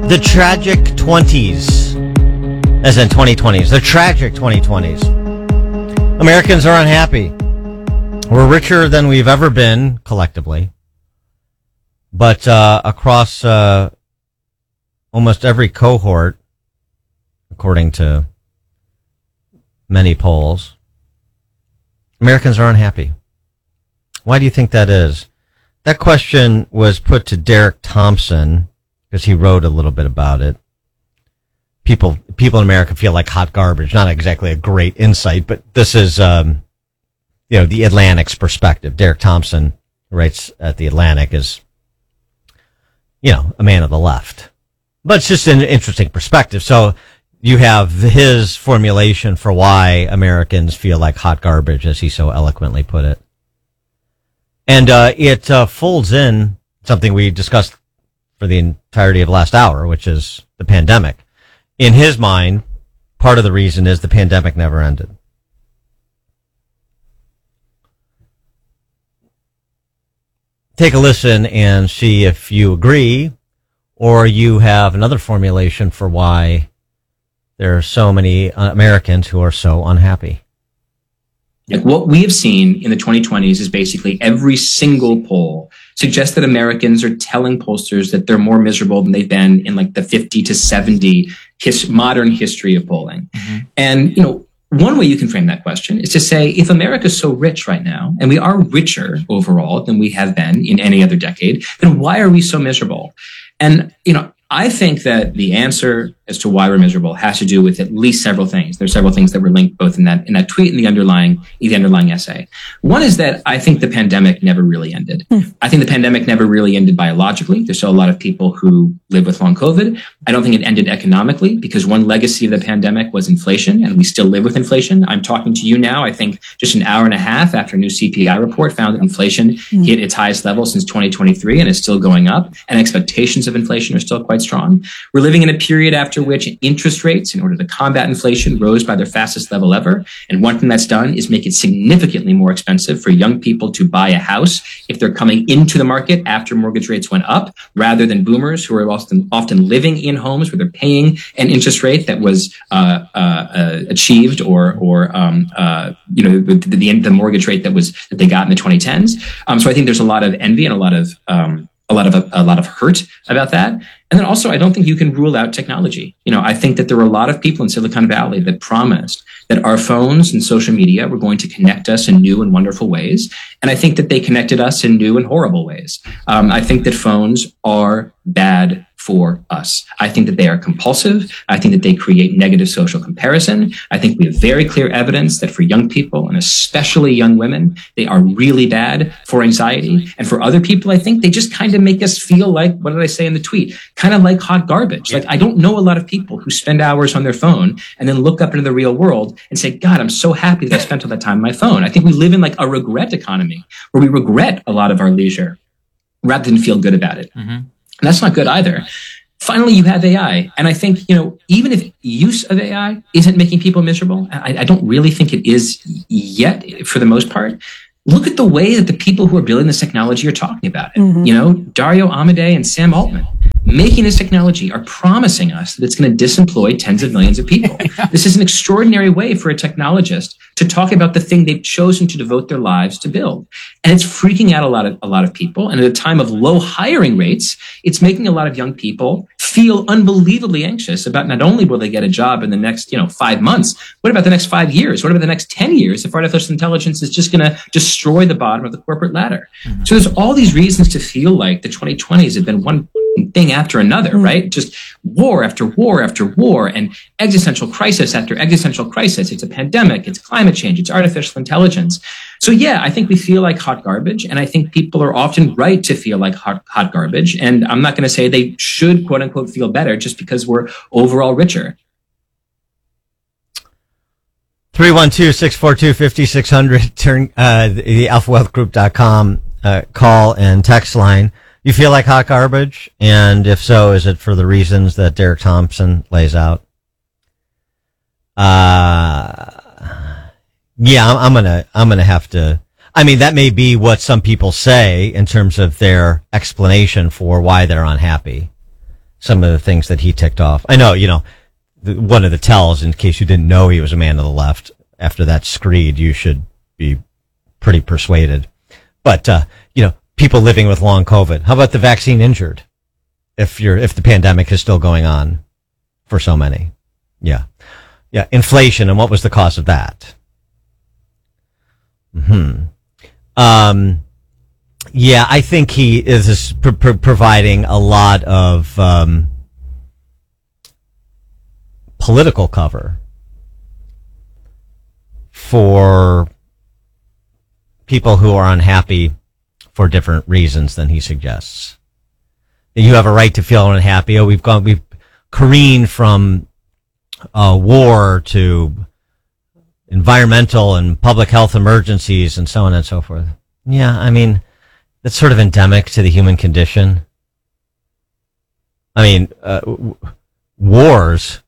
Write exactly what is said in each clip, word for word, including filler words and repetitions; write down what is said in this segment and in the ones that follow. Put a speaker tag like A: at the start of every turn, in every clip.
A: The tragic twenties, as in twenty twenties, the tragic twenty twenties. Americans are unhappy. We're richer than we've ever been collectively, but uh, across uh, almost every cohort, according to many polls, Americans are unhappy. Why do you think that is? That question was put to Derek Thompson, because he wrote a little bit about it. People, people in America feel like hot garbage. Not exactly a great insight, but this is, um, you know, the Atlantic's perspective. Derek Thompson, who writes at the Atlantic, is, you know, a man of the left. But it's just an interesting perspective. So you have his formulation for why Americans feel like hot garbage, as he so eloquently put it. And uh, it uh, folds in something we discussed for the entirety of last hour, which is the pandemic. In his mind, part of the reason is the pandemic never ended. Take a listen and see if you agree, or you have another formulation for why there are so many Americans who are so unhappy.
B: Like what we have seen in the twenty twenties is basically every single poll suggests that Americans are telling pollsters that they're more miserable than they've been in like the fifty to seventy his, modern history of polling. Mm-hmm. And, you know, one way you can frame that question is to say, if America's so rich right now, and we are richer overall than we have been in any other decade, then why are we so miserable? And, you know, I think that the answer as to why we're miserable has to do with at least several things. There's several things that were linked both in that in that tweet and the underlying the underlying essay. One is that I think the pandemic never really ended. Mm. I think the pandemic never really ended biologically. There's still a lot of people who live with long COVID. I don't think it ended economically, because one legacy of the pandemic was inflation, and we still live with inflation. I'm talking to you now, I think just an hour and a half after a new C P I report found that inflation mm. hit its highest level since twenty twenty-three and is still going up, and expectations of inflation are still quite strong. We're living in a period after which interest rates, in order to combat inflation, rose by their fastest level ever. And one thing that's done is make it significantly more expensive for young people to buy a house if they're coming into the market after mortgage rates went up, rather than boomers who are often, often living in homes where they're paying an interest rate that was uh, uh, uh, achieved or, or um, uh, you know, the, the, the mortgage rate that was that they got in the twenty tens. Um, so I think there's a lot of envy and a lot of um, a lot of a, a lot of hurt about that. And then also, I don't think you can rule out technology. You know, I think that there were a lot of people in Silicon Valley that promised that our phones and social media were going to connect us in new and wonderful ways. And I think that they connected us in new and horrible ways. Um, I think that phones are bad for us. I think that they are compulsive. I think that they create negative social comparison. I think we have very clear evidence that for young people, and especially young women, they are really bad for anxiety. And for other people, I think they just kind of make us feel like, what did I say in the tweet? Kind of like hot garbage. Like, I don't know a lot of people who spend hours on their phone and then look up into the real world and say, God, I'm so happy that I spent all that time on my phone. I think we live in like a regret economy where we regret a lot of our leisure rather than feel good about it. Mm-hmm. And that's not good either. Finally, you have A I. And I think, you know, even if use of A I isn't making people miserable, I, I don't really think it is yet for the most part. Look at the way that the people who are building this technology are talking about it. Mm-hmm. You know, Dario Amodei and Sam Altman making this technology are promising us that it's going to disemploy tens of millions of people. This is an extraordinary way for a technologist to talk about the thing they've chosen to devote their lives to build. And it's freaking out a lot of, a lot of people. And at a time of low hiring rates, it's making a lot of young people feel unbelievably anxious about not only will they get a job in the next, you know, five months, what about the next five years? What about the next ten years if artificial intelligence is just going to destroy the bottom of the corporate ladder? Mm-hmm. So there's all these reasons to feel like the twenty twenties have been one thing after another, mm-hmm. right? Just war after war after war, and existential crisis after existential crisis. It's a pandemic, it's climate change, it's artificial intelligence. So yeah, I think we feel like hot garbage, and I think people are often right to feel like hot, hot garbage. And I'm not going to say they should, quote unquote, feel better just because we're overall richer.
A: three one two, six four two, five six zero zero, turn, uh, the alpha wealth group dot com, uh, call and text line. You feel like hot garbage? And if so, is it for the reasons that Derek Thompson lays out? Uh, yeah, I'm, I'm gonna, I'm gonna have to, I mean, that may be what some people say in terms of their explanation for why they're unhappy. some of the things that he ticked off. I know, you know, the, one of the tells, in case you didn't know he was a man of the left, after that screed, you should be pretty persuaded. But, uh, you know, people living with long COVID. How about the vaccine injured? If you're, if the pandemic is still going on for so many. Yeah. Yeah. Inflation. And what was the cause of that? Hmm. Um, yeah, I think he is pr- pr- providing a lot of, um, political cover for people who are unhappy for different reasons than he suggests. You have a right to feel unhappy. Oh, we've gone, we've careened from uh, war to environmental and public health emergencies and so on and so forth. Yeah, I mean, that's sort of endemic to the human condition. I mean, uh, w- wars.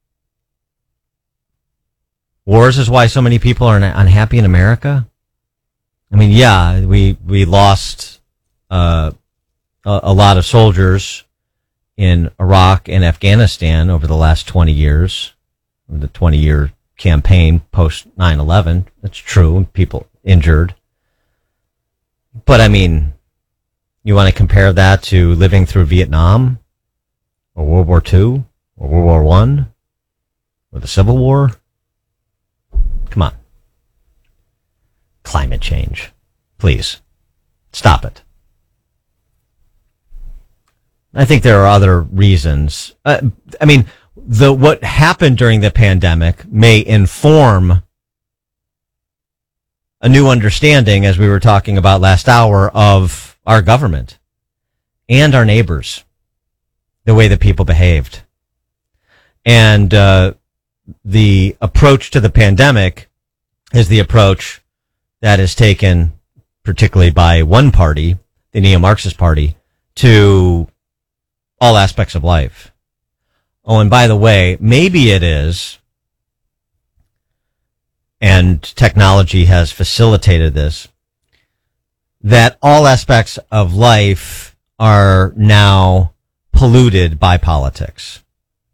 A: Wars is why so many people are unhappy in America. I mean, yeah, we we lost uh, a, a lot of soldiers in Iraq and Afghanistan over the last twenty years, the twenty-year campaign post nine eleven. That's true. People injured. But, I mean, you want to compare that to living through Vietnam or World War Two or World War One or the Civil War? Come on. Climate change. Please. Stop it. I think there are other reasons. Uh, I mean, the what happened during the pandemic may inform a new understanding, as we were talking about last hour, of our government and our neighbors, the way that people behaved. And uh, the approach to the pandemic is the approach that is taken, particularly by one party, the neo-Marxist party, to all aspects of life. Oh, and by the way, maybe it is, and technology has facilitated this, that all aspects of life are now polluted by politics.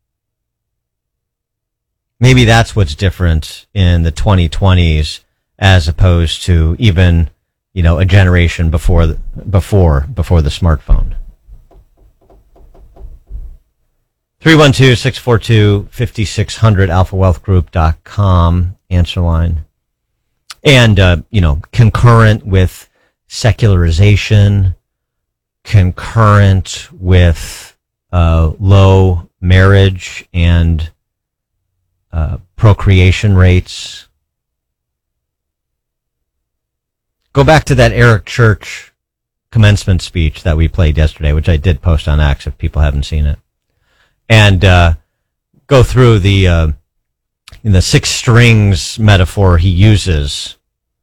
A: Maybe that's what's different in the twenty twenties as opposed to even, you know, a generation before the, before before the smartphone. three one two, six four two, five six zero zero, alpha wealth group dot com, answer line. And, uh, you know, concurrent with secularization, concurrent with uh, low marriage and uh, procreation rates. Go back to that Eric Church commencement speech that we played yesterday, which I did post on X if people haven't seen it. And uh, go through the uh, in the six strings metaphor he uses,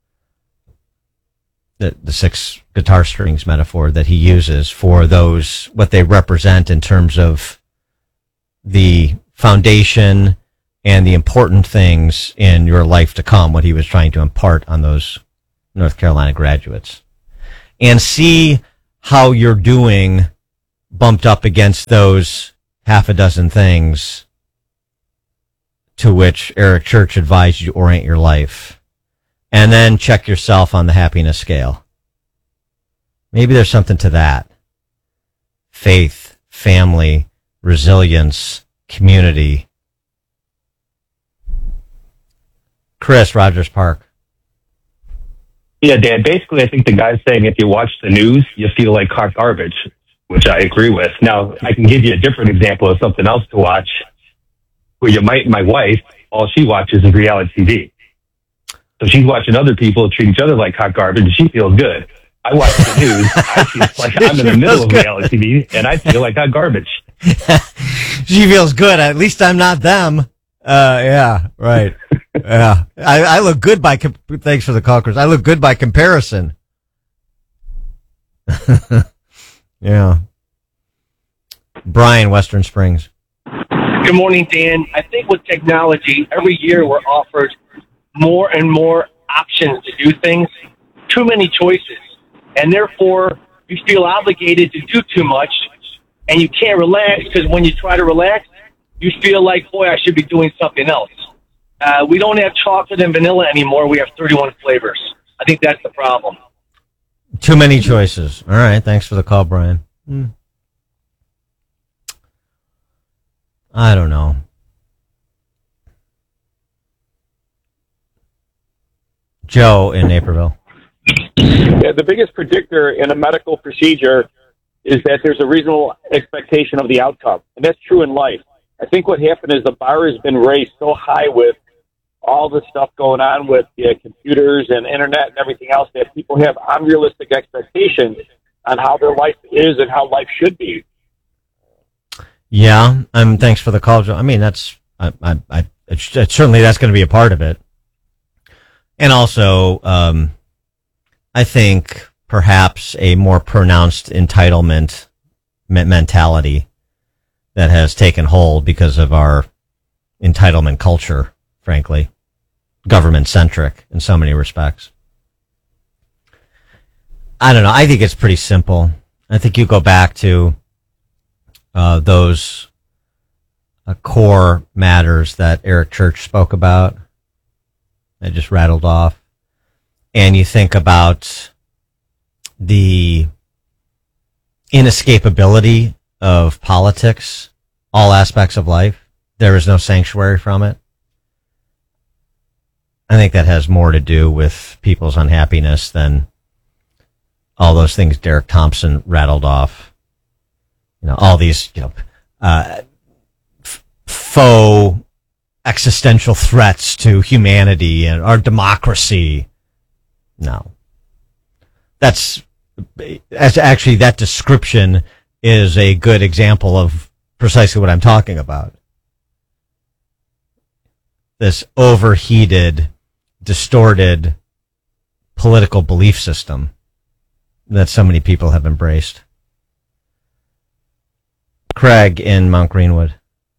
A: the, the six guitar strings metaphor that he uses for those, what they represent in terms of the foundation and the important things in your life to come, what he was trying to impart on those North Carolina graduates. And see how you're doing bumped up against those half a dozen things to which Eric Church advised you to orient your life. And then check yourself on the happiness scale. Maybe there's something to that. Faith, family, resilience, community. Chris, Rogers Park.
C: Yeah, Dan, basically I think the guy's saying if you watch the news, you feel like hot garbage, which I agree with. Now, I can give you a different example of something else to watch. Where you might, my wife, all she watches is reality T V. So she's watching other people treat each other like hot garbage, and she feels good. I watch the news, I feel like I'm in the middle of reality T V, and I feel like hot garbage.
A: She feels good. At least I'm not them. Uh, yeah, right. Yeah, I, I look good by. Com- thanks for the call, Chris. I look good by comparison. Yeah. Brian, Western Springs.
D: Good morning, Dan. I think with technology, every year we're offered more and more options to do things, too many choices, and therefore we feel obligated to do too much and you can't relax because when you try to relax, you feel like, boy, I should be doing something else. Uh, we don't have chocolate and vanilla anymore. We have thirty-one flavors. I think that's the problem.
A: Too many choices. All right. Thanks for the call, Brian. Hmm. I don't know. Joe in Naperville.
E: Yeah, the biggest predictor in a medical procedure is that there's a reasonable expectation of the outcome. And that's true in life. I think what happened is the bar has been raised so high with all the stuff going on with uh, computers and internet and everything else that people have unrealistic expectations on how their life is and how life should be.
A: Yeah, um, thanks for the call, Joe. I mean, that's, I, I, I it's, it's certainly that's going to be a part of it. And also, um, I think perhaps a more pronounced entitlement me- mentality that has taken hold because of our entitlement culture, frankly, government-centric in so many respects. I don't know. I think it's pretty simple. I think you go back to uh, those uh, core matters that Eric Church spoke about. I just rattled off. And you think about the inescapability of politics, all aspects of life. There is no sanctuary from it. I think that has more to do with people's unhappiness than all those things Derek Thompson rattled off. You know, all these, you know, uh, f- faux existential threats to humanity and our democracy. No. That's, that's actually, that description is a good example of precisely what I'm talking about. This overheated, distorted political belief system that so many people have embraced. Craig in Mount Greenwood.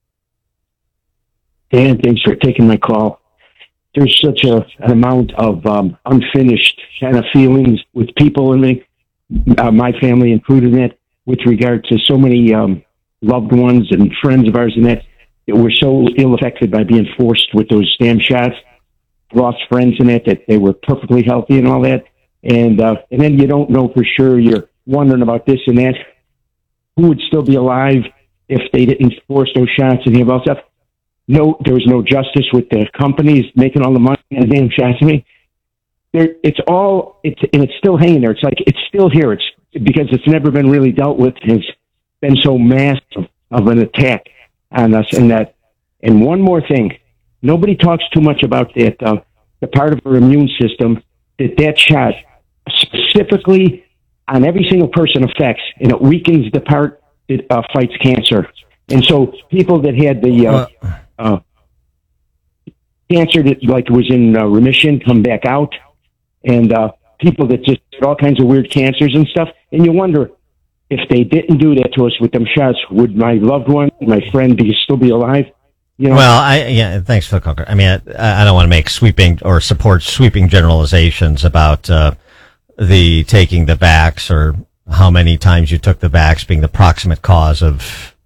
F: Dan, thanks for taking my call. There's such a, an amount of um, unfinished kind of feelings with people in me, uh, my family included in it, with regard to so many um, loved ones and friends of ours in that, that were so ill affected by being forced with those damn shots. Lost friends in it, that they were perfectly healthy and all that. And uh, and then you don't know for sure. You're wondering about this and that. Who would still be alive if they didn't force those shots and all that stuff? No, there was no justice with the companies making all the money and the damn shots. I mean, there, it's all, it's, and it's still hanging there. It's like, it's still here. It's because it's never been really dealt with. It's been so massive of an attack on us. And that, and one more thing, nobody talks too much about that, uh, the part of our immune system that that shot specifically on every single person affects, and it weakens the part that uh, fights cancer. And so people that had the uh, uh, cancer that like was in uh, remission come back out, and uh, people that just had all kinds of weird cancers and stuff. And you wonder, if they didn't do that to us with them shots, would my loved one, my friend, be still be alive? You know?
A: Well, I yeah, thanks for the call. I mean, I, I don't want to make sweeping or support sweeping generalizations about uh, the taking the vax or how many times you took the vax being the proximate cause of